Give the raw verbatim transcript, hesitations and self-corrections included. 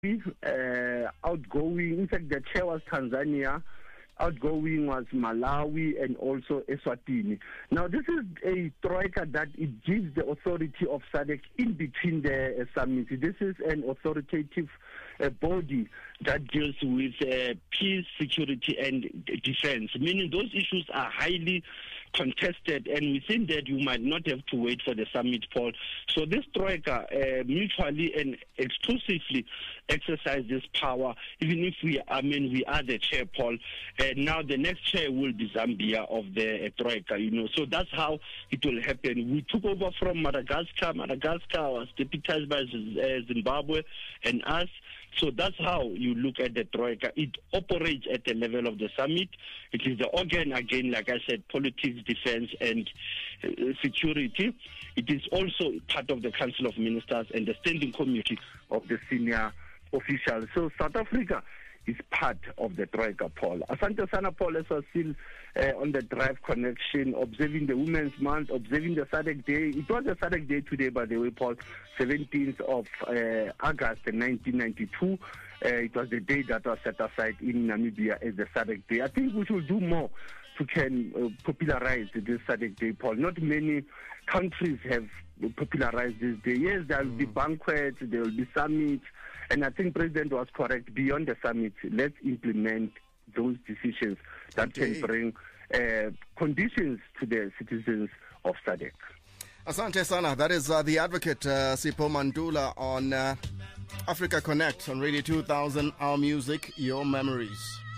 uh, outgoing. In fact, the chair was Tanzania. Outgoing was Malawi and also Eswatini. Now, this is a troika that it gives the authority of S A D C in between the uh, summits. This is an authoritative uh, body that deals with uh, peace, security, and defense, meaning those issues are highly contested, and within that you might not have to wait for the summit, Paul. So this troika uh, mutually and exclusively exercise this power, even if we, I mean, we are the chair, Paul. And uh, now the next chair will be Zambia of the uh, troika, you know. So that's how it will happen. We took over from Madagascar. Madagascar was deputized by uh, Zimbabwe and us. So that's how you look at the troika. It operates at the level of the summit. It is the organ, again, like I said, politics, defense, and uh, security. It is also part of the Council of Ministers and the Standing Committee of the senior officials. So South Africa is part of the troika, Paul. Asante Sana, Paul, as was still uh, on the Drive Connection, observing the Women's Month, observing the S A D C Day. It was a S A D C Day today, by the way, Paul, seventeenth of uh, August nineteen ninety-two. Uh, it was the day that was set aside in Namibia as the S A D C Day. I think we should do more to can uh, popularize this S A D C Day, Paul. Not many countries have popularized this day. Yes, there will be banquets, there will be summits, and I think President was correct. Beyond the summit, let's implement those decisions that okay. can bring uh, conditions to the citizens of S A D C. Asante Sana. That is uh, the advocate, uh, Sipho Mantula, on uh, Africa Connect on Radio two thousand, Our Music, Your Memories.